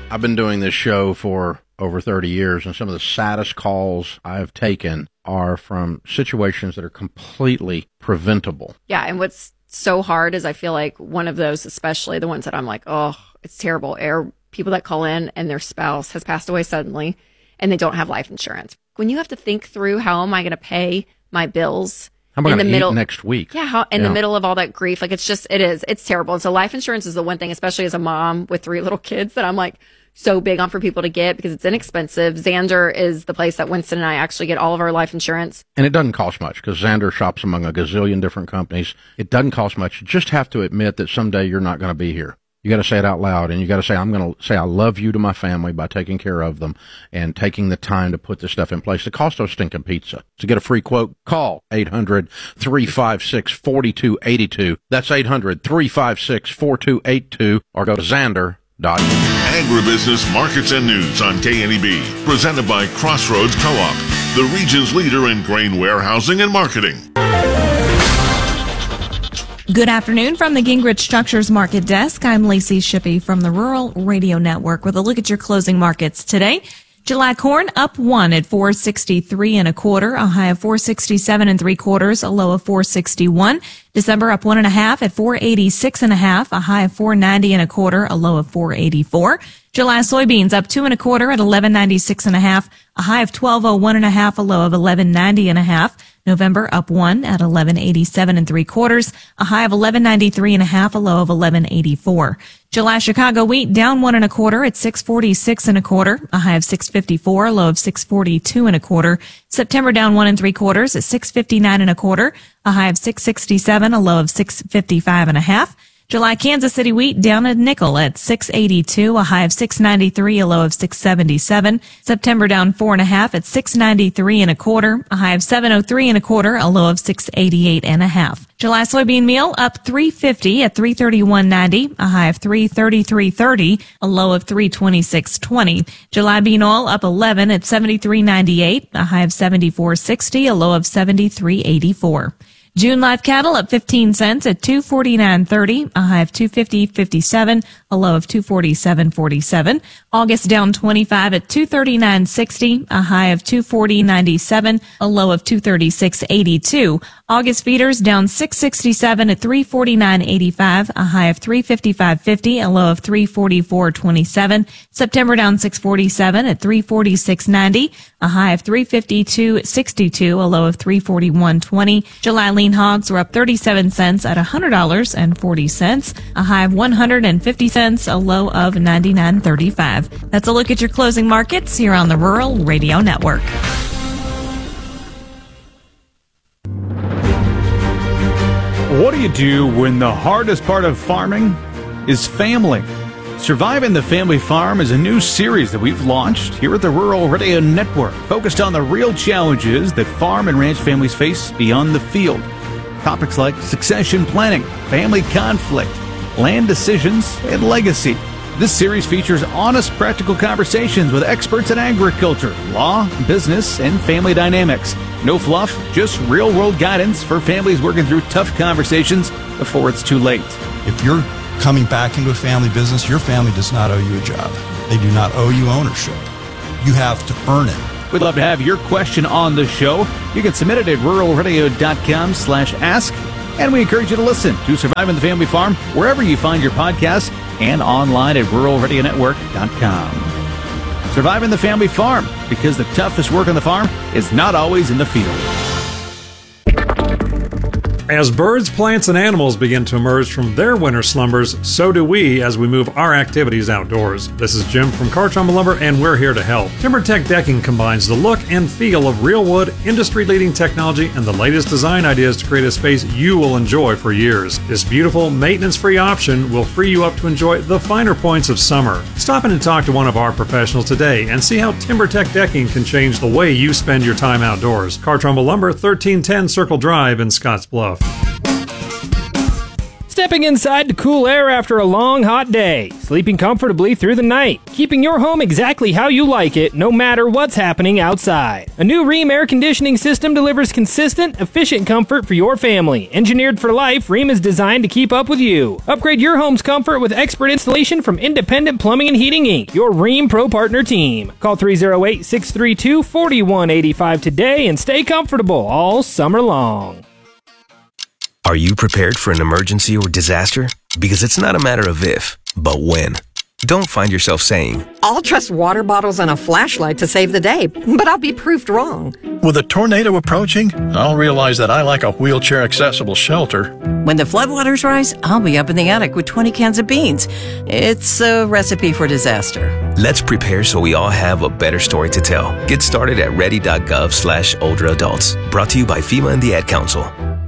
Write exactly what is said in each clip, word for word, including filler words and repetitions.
I've been doing this show for over thirty years, and some of the saddest calls I have taken are from situations that are completely preventable. Yeah, and what's so hard is I feel like one of those, especially the ones that I'm like, oh, it's terrible, are people that call in and their spouse has passed away suddenly and they don't have life insurance. When you have to think through, how am I going to pay my bills? How am I going to eat next week? Yeah, how, in yeah. the middle of all that grief. Like, it's just, it is, it's terrible. And so life insurance is the one thing, especially as a mom with three little kids, that I'm like so big on for people to get because it's inexpensive. Xander is the place that Winston and I actually get all of our life insurance. And it doesn't cost much because Xander shops among a gazillion different companies. It doesn't cost much. You just have to admit that someday you're not going to be here. You got to say it out loud, and you got to say, I'm going to say I love you to my family by taking care of them and taking the time to put this stuff in place. The cost of stinking pizza. To get a free quote, call eight hundred, three five six, four two eight two. That's eight hundred, three five six, four two eight two, or go to Xander dot com. Agribusiness Markets and News on K N E B, presented by Crossroads Co-op, the region's leader in grain warehousing and marketing. Good afternoon from the Gingrich Structures Market Desk. I'm Lacey Shippey from the Rural Radio Network with a look at your closing markets today. July corn up one at four sixty-three and a quarter, a high of four sixty-seven and three quarters, a low of four sixty-one. December up one and a half at four eighty-six and a half, a high of four ninety and a quarter, a low of four eighty-four. July soybeans up two and a quarter at eleven ninety-six and a half, a high of twelve oh one and a half, a low of eleven ninety and a half. November up one at eleven eighty-seven and three quarters, a high of eleven ninety-three and a half, a low of eleven eighty-four. July Chicago wheat down one and a quarter at six forty-six and a quarter, a high of six fifty-four, a low of six forty-two and a quarter. September down one and three quarters at six fifty-nine and a quarter, a high of six sixty-seven, a low of six fifty-five and a half. July Kansas City wheat down a nickel at six eighty-two, a high of six ninety-three, a low of six seventy-seven. September down four and a half at six ninety-three and a quarter, a high of seven oh three and a quarter, a low of six eighty-eight and a half. July soybean meal up three fifty at three thirty-one ninety, a high of three thirty-three thirty, a low of three twenty-six twenty. July bean oil up eleven at seventy-three ninety-eight, a high of seventy-four sixty, a low of seventy-three eighty-four. June live cattle up fifteen cents at two forty-nine thirty, a high of two fifty fifty-seven, a low of two forty-seven forty-seven. August down twenty-five at two thirty-nine sixty, a high of two forty ninety-seven, a low of two thirty-six eighty-two. August feeders down six sixty-seven at three forty-nine eighty-five, a high of three fifty-five fifty, a low of three forty-four twenty-seven. September down six forty-seven at three forty-six ninety, a high of three fifty-two sixty-two, a low of three forty-one twenty. July lean hogs were up thirty-seven cents at one hundred dollars and forty cents, a high of one hundred fifty cents, a low of ninety-nine thirty-five. That's a look at your closing markets here on the Rural Radio Network. What do you do when the hardest part of farming is family? Surviving the Family Farm is a new series that we've launched here at the Rural Radio Network, focused on the real challenges that farm and ranch families face beyond the field. Topics like succession planning, family conflict, land decisions, and legacy. This series features honest, practical conversations with experts in agriculture, law, business, and family dynamics. No fluff, just real-world guidance for families working through tough conversations before it's too late. If you're coming back into a family business, your family does not owe you a job. They do not owe you ownership. You have to earn it. We'd love to have your question on the show. You can submit it at ruralradio.com slash ask. And we encourage you to listen to Surviving the Family Farm wherever you find your podcasts and online at rural radio network dot com. Surviving the Family Farm, because the toughest work on the farm is not always in the field. As birds, plants, and animals begin to emerge from their winter slumbers, so do we as we move our activities outdoors. This is Jim from Cartrumble Lumber, and we're here to help. TimberTech Decking combines the look and feel of real wood, industry-leading technology, and the latest design ideas to create a space you will enjoy for years. This beautiful, maintenance-free option will free you up to enjoy the finer points of summer. Stop in and talk to one of our professionals today and see how TimberTech Decking can change the way you spend your time outdoors. Cartrumble Lumber, thirteen ten Circle Drive in Scotts Bluff. Stepping inside to cool air after a long, hot day. Sleeping comfortably through the night. Keeping your home exactly how you like it, no matter what's happening outside. A new Rheem air conditioning system delivers consistent, efficient comfort for your family. Engineered for life, Rheem is designed to keep up with you. Upgrade your home's comfort with expert installation from Independent Plumbing and Heating Incorporated, your Rheem Pro Partner team. Call three oh eight, six three two, four one eight five today and stay comfortable all summer long. Are you prepared for an emergency or disaster? Because it's not a matter of if, but when. Don't find yourself saying, I'll trust water bottles and a flashlight to save the day, but I'll be proved wrong. With a tornado approaching, I'll realize that I like a wheelchair-accessible shelter. When the floodwaters rise, I'll be up in the attic with twenty cans of beans. It's a recipe for disaster. Let's prepare so we all have a better story to tell. Get started at ready.gov slash older adults. Brought to you by FEMA and the Ad Council.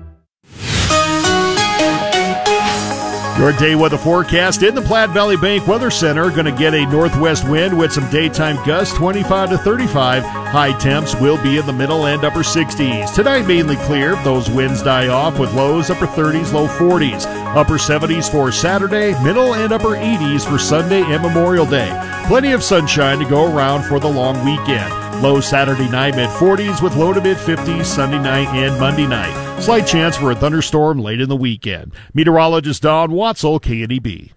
Your day weather forecast in the Platte Valley Bank Weather Center. Going to get a northwest wind with some daytime gusts, twenty-five to thirty-five. High temps will be in the middle and upper sixties. Tonight mainly clear. Those winds die off with lows upper thirties, low forties. Upper seventies for Saturday, middle and upper eighties for Sunday and Memorial Day. Plenty of sunshine to go around for the long weekend. Low Saturday night, mid-forties with low to mid-fifties Sunday night and Monday night. Slight chance for a thunderstorm late in the weekend. Meteorologist Don Watzel, K N E B.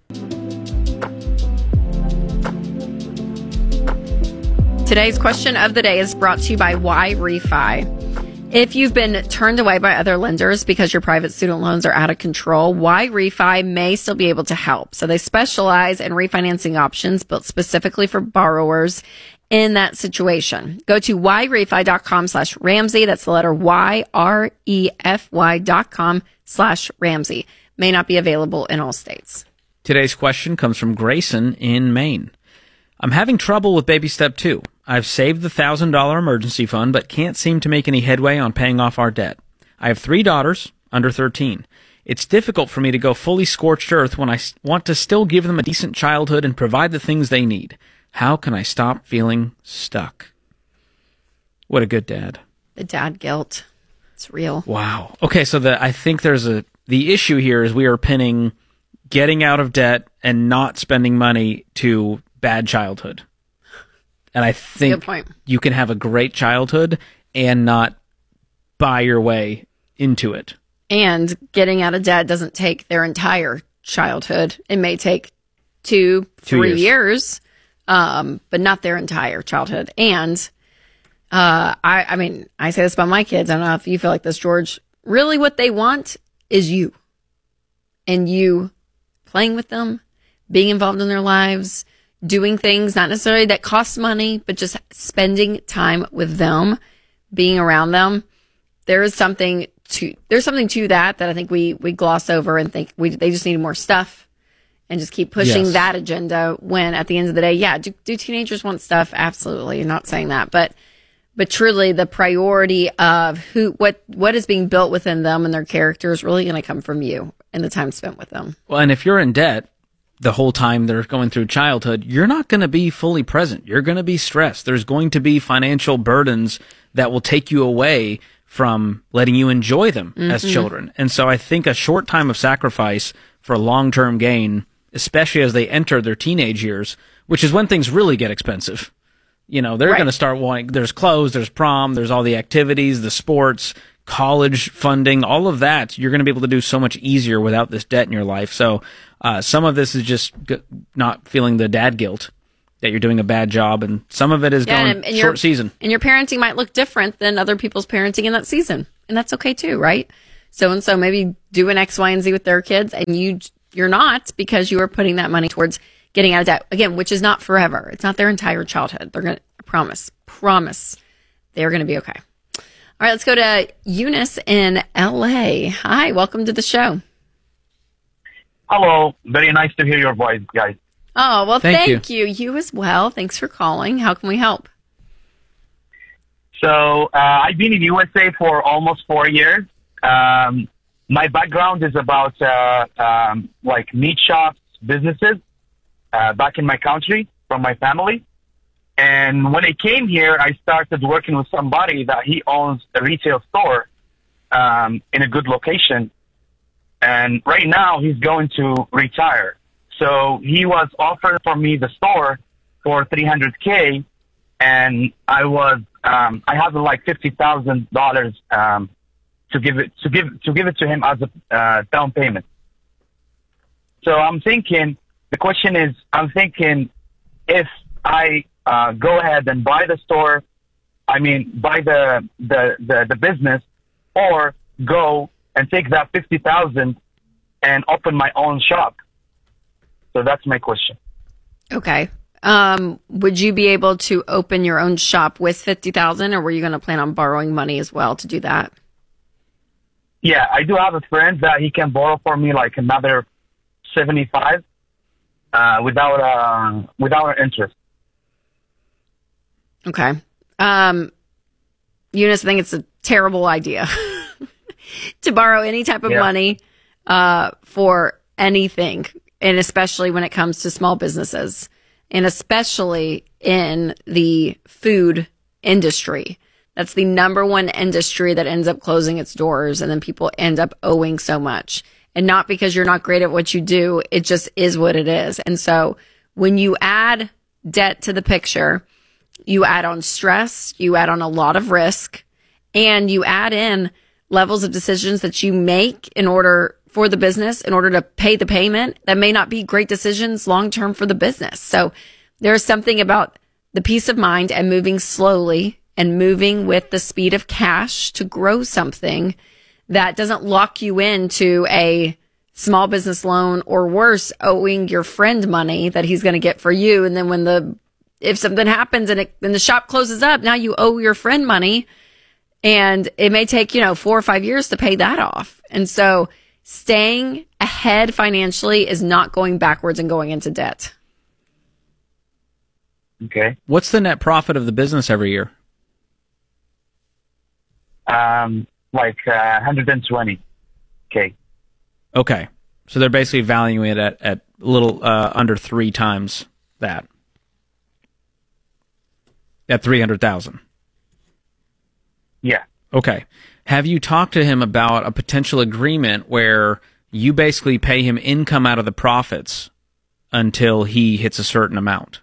Today's question of the day is brought to you by Y-Refi. If you've been turned away by other lenders because your private student loans are out of control, Y-Refi may still be able to help. So they specialize in refinancing options built specifically for borrowers in that situation. Go to yrefi.com slash Ramsey. That's the letter Y R E F Y dot com slash Ramsey. May not be available in all states. Today's question comes from Grayson in Maine. I'm having trouble with baby step two. I've saved the one thousand dollars emergency fund, but can't seem to make any headway on paying off our debt. I have three daughters, under thirteen. It's difficult for me to go fully scorched earth when I want to still give them a decent childhood and provide the things they need. How can I stop feeling stuck? What a good dad. The dad guilt. It's real. Wow. Okay, so the I think there's a the issue here is we are pinning getting out of debt and not spending money to bad childhood. And I think good point. You can have a great childhood and not buy your way into it. And getting out of debt doesn't take their entire childhood. It may take two, Two three years. years, um, but not their entire childhood. And uh, I, I mean, I say this about my kids. I don't know if you feel like this, George. Really what they want is you. And you playing with them, being involved in their lives, doing things not necessarily that cost money, but just spending time with them, being around them. There is something to there's something to that that I think we we gloss over and think we they just need more stuff and just keep pushing Yes. that agenda. When at the end of the day, yeah, do, do teenagers want stuff? Absolutely, not saying that, but but truly the priority of who what what is being built within them and their character is really going to come from you and the time spent with them. Well, and if you're in debt the whole time they're going through childhood, you're not going to be fully present. You're going to be stressed. There's going to be financial burdens that will take you away from letting you enjoy them mm-hmm. as children. And so I think a short time of sacrifice for long-term gain, especially as they enter their teenage years, which is when things really get expensive. You know, they're Right. going to start wanting, there's clothes, there's prom, there's all the activities, the sports, college funding, all of that. You're going to be able to do so much easier without this debt in your life. So uh, some of this is just g- not feeling the dad guilt that you're doing a bad job, and some of it is Yeah, going and, and short your, season. And your parenting might look different than other people's parenting in that season. And that's okay too, right? So and so maybe doing X, Y, and Z with their kids, and you, you're not because you are putting that money towards getting out of debt. Again, which is not forever. It's not their entire childhood. They're going to, I promise, promise, they're going to be okay. All right, let's go to Eunice in L A. Hi, welcome to the show. Hello. Very nice to hear your voice, guys. Oh, well, Thank thank, you. you. You as well. Thanks for calling. How can we help? So uh, I've been in U S A for almost four years. Um, my background is about uh, um, like meat shops, businesses uh, back in my country from my family. And when I came here, I started working with somebody that he owns a retail store um, in a good location. And right now he's going to retire. So he was offering for me the store for three hundred K, and I was, um, I have like fifty thousand dollars, um, to give it, to give, to give it to him as a, uh, down payment. So I'm thinking, the question is, I'm thinking if I, uh, go ahead and buy the store, I mean, buy the, the, the, the business, or go and take that fifty thousand and open my own shop. So that's my question. Okay. Um, would you be able to open your own shop with fifty thousand, or were you going to plan on borrowing money as well to do that? Yeah, I do have a friend that he can borrow for me like another seventy-five, uh, without, uh, without interest. Okay. Um, Eunice, I think it's a terrible idea to borrow any type of Yeah. money, uh, for anything. And especially when it comes to small businesses, and especially in the food industry. That's the number one industry that ends up closing its doors, and then people end up owing so much. And not because you're not great at what you do, it just is what it is. And so when you add debt to the picture, you add on stress, you add on a lot of risk, and you add in levels of decisions that you make in order for the business, in order to pay the payment that may not be great decisions long term for the business. So there's something about the peace of mind and moving slowly and moving with the speed of cash to grow something that doesn't lock you into a small business loan, or worse, owing your friend money that he's going to get for you. And then when the, if something happens and it, and the shop closes up, now you owe your friend money, and it may take, you know, four or five years to pay that off. And so staying ahead financially is not going backwards and going into debt. Okay. What's the net profit of the business every year? Um, like uh, one hundred twenty K. Okay. So they're basically valuing it at, at a little uh, under three times that. At three hundred thousand. Yeah. Okay. Have you talked to him about a potential agreement where you basically pay him income out of the profits until he hits a certain amount?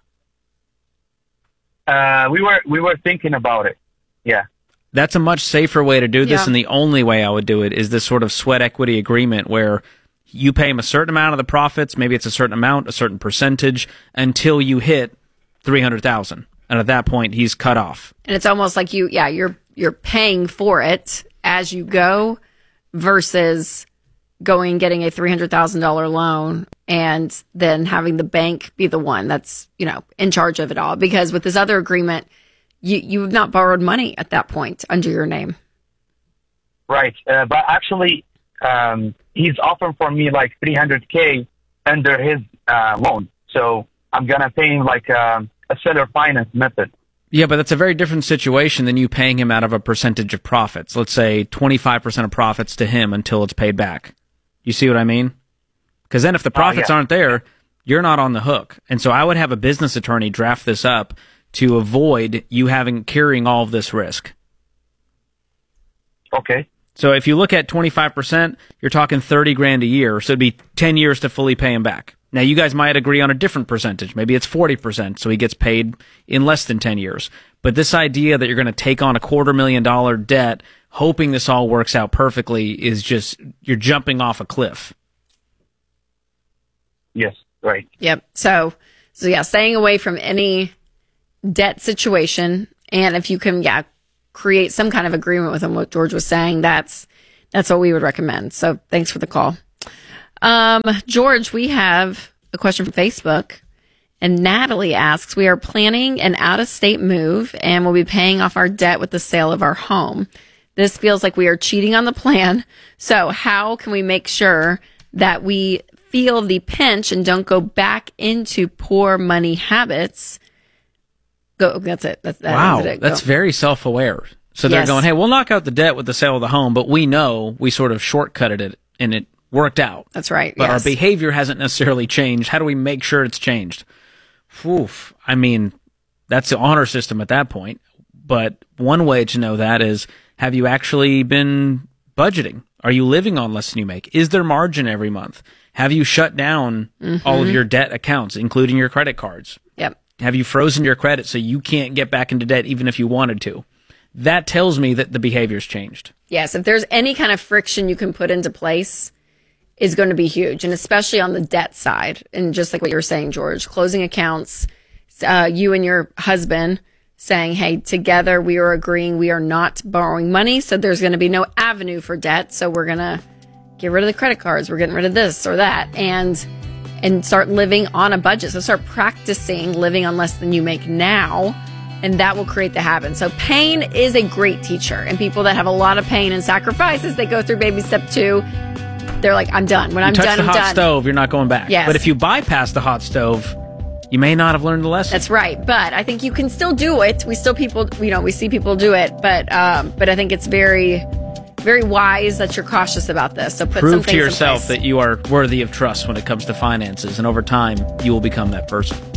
Uh, we were we were thinking about it. Yeah. That's a much safer way to do this, Yeah. and the only way I would do it is this sort of sweat equity agreement where you pay him a certain amount of the profits, maybe it's a certain amount, a certain percentage, until you hit three hundred thousand dollars. And at that point, he's cut off. And it's almost like you, yeah, you're, you're paying for it as you go versus going and getting a three hundred thousand dollars loan and then having the bank be the one that's, you know, in charge of it all. Because with this other agreement, you, you have not borrowed money at that point under your name. Right. Uh, but actually, um, he's offering for me like three hundred K under his uh, loan. So I'm going to pay him like um, a seller finance method. Yeah, but that's a very different situation than you paying him out of a percentage of profits. Let's say twenty-five percent of profits to him until it's paid back. You see what I mean? Because then if the profits uh, yeah. aren't there, you're not on the hook. And so I would have a business attorney draft this up to avoid you having carrying all of this risk. Okay. So if you look at twenty-five percent, you're talking thirty grand a year. So it'd be ten years to fully pay him back. Now, you guys might agree on a different percentage. Maybe it's forty percent, so he gets paid in less than ten years. But this idea that you're going to take on a quarter million dollar debt, hoping this all works out perfectly, is just, you're jumping off a cliff. Yes, right. Yep. So, so yeah, staying away from any debt situation. And if you can, yeah, create some kind of agreement with him, what George was saying, that's, that's what we would recommend. So thanks for the call. Um, George, we have a question from Facebook, and Natalie asks, we are planning an out-of-state move and we'll be paying off our debt with the sale of our home. This feels like we are cheating on the plan. So how can we make sure that we feel the pinch and don't go back into poor money habits? Go. That's it. That's, that Wow, it. that's Go. very self-aware. So they're Yes. going, hey, we'll knock out the debt with the sale of the home, but we know we sort of shortcutted it and it worked out. That's right. But yes. our behavior hasn't necessarily changed. How do we make sure it's changed? Oof. I mean, that's the honor system at that point. But one way to know that is, have you actually been budgeting? Are you living on less than you make? Is there margin every month? Have you shut down Mm-hmm. all of your debt accounts, including your credit cards? Yep. Have you frozen your credit so you can't get back into debt even if you wanted to? That tells me that the behavior's changed. Yes, if there's any kind of friction you can put into place, is going to be huge, and especially on the debt side. And just like what you were saying, George, closing accounts, uh, you and your husband saying, hey, together we are agreeing we are not borrowing money, so there's going to be no avenue for debt, so we're going to get rid of the credit cards, we're getting rid of this or that, and and start living on a budget. So start practicing living on less than you make now, and that will create the habit. So pain is a great teacher, and people that have a lot of pain and sacrifices, they go through baby step two, they're like, I'm done. When you I'm touch done, the I'm hot done. stove, you're not going back. Yes. But if you bypass the hot stove, you may not have learned the lesson. That's right. But I think you can still do it. We still people, you know, we see people do it, but um, but I think it's very, very wise that you're cautious about this. So put some Prove things to yourself in place. that you are worthy of trust when it comes to finances, and over time, you will become that person.